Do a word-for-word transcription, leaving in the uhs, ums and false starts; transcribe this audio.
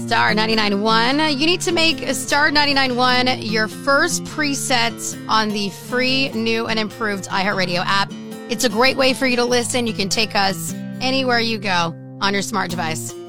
Star ninety-nine point one. You need to make Star ninety-nine point one your first preset on the free, new, and improved iHeartRadio app. It's a great way for you to listen. You can take us anywhere you go on your smart device.